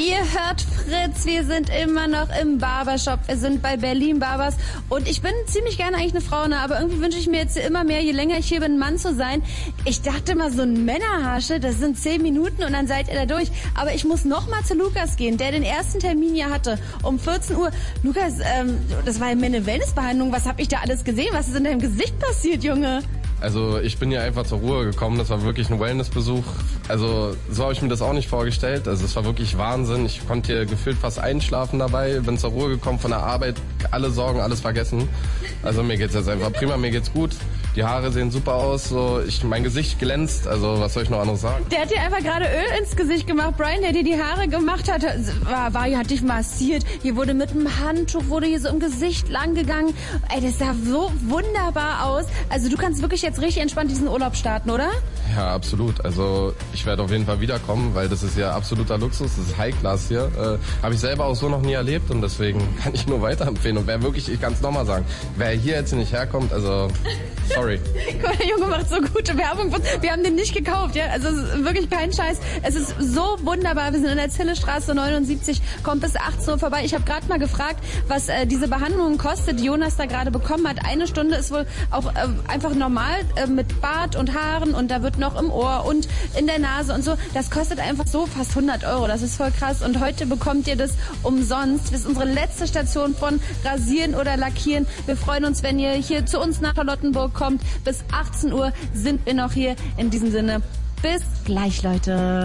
Ihr hört Fritz, wir sind immer noch im Barbershop, wir sind bei Berlin Barbers und ich bin ziemlich gerne eigentlich eine Frau, ne? Aber irgendwie wünsche ich mir jetzt immer mehr, je länger ich hier bin, ein Mann zu sein. Ich dachte mal, so ein Männerhaarschnitt, das sind 10 Minuten und dann seid ihr da durch. Aber ich muss noch mal zu Lukas gehen, der den ersten Termin ja hatte, um 14 Uhr. Lukas, das war ja meine Wellnessbehandlung, was habe ich da alles gesehen? Was ist in deinem Gesicht passiert, Junge? Also ich bin hier einfach zur Ruhe gekommen, das war wirklich ein Wellnessbesuch. Also so habe ich mir das auch nicht vorgestellt, also es war wirklich Wahnsinn. Ich konnte hier gefühlt fast einschlafen dabei, bin zur Ruhe gekommen von der Arbeit, alle Sorgen, alles vergessen. Also mir geht's jetzt einfach prima, mir geht's gut. Die Haare sehen super aus, so mein Gesicht glänzt, also was soll ich noch anderes sagen? Der hat dir einfach gerade Öl ins Gesicht gemacht, Brian, der dir die Haare gemacht hat, hat dich massiert. Hier wurde mit einem Handtuch, wurde hier so im Gesicht lang gegangen. Ey, das sah so wunderbar aus. Also du kannst wirklich jetzt richtig entspannt diesen Urlaub starten, oder? Ja, absolut. Also ich werde auf jeden Fall wiederkommen, weil das ist ja absoluter Luxus, das ist High-Class hier. Habe ich selber auch so noch nie erlebt und deswegen kann ich nur weiterempfehlen. Und wer wirklich, ich kann es nochmal sagen, wer hier jetzt nicht herkommt, also sorry. Der Junge macht so gute Werbung. Wir haben den nicht gekauft, ja. Also es ist wirklich kein Scheiß. Es ist so wunderbar. Wir sind in der Zillestraße 79, kommt bis 18 Uhr vorbei. Ich habe gerade mal gefragt, was diese Behandlung kostet, die Jonas da gerade bekommen hat. 1 Stunde ist wohl auch einfach normal mit Bart und Haaren und da wird noch im Ohr und in der Nase und so. Das kostet einfach so fast 100 Euro. Das ist voll krass. Und heute bekommt ihr das umsonst. Das ist unsere letzte Station von Rasieren oder Lackieren. Wir freuen uns, wenn ihr hier zu uns nach Charlottenburg kommt. Bis 18 Uhr sind wir noch hier. In diesem Sinne, bis gleich, Leute.